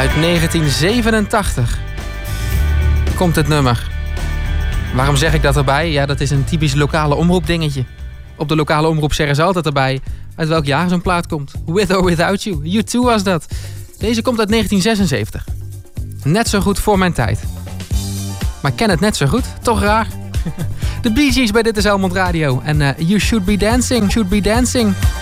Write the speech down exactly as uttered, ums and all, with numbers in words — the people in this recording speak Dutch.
Uit negentien zevenentachtig komt het nummer. Waarom zeg ik dat erbij? Ja, dat is een typisch lokale omroep dingetje. Op de lokale omroep zeggen ze altijd erbij uit welk jaar zo'n plaat komt. With or Without You. U twee was dat. Deze komt uit negentien zesenzeventig. Net zo goed voor mijn tijd. Maar ik ken het net zo goed. Toch raar? De Bee Gees bij Dit is Helmond Radio. En uh, You Should Be Dancing, Should Be Dancing.